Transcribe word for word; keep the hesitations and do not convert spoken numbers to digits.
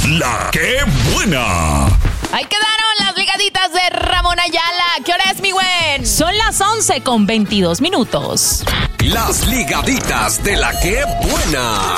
La que buena. Ahí quedaron las ligaditas de Ramón Ayala. ¿Qué hora es, mi güey? Son las once con veintidós minutos. Las ligaditas de La que buena.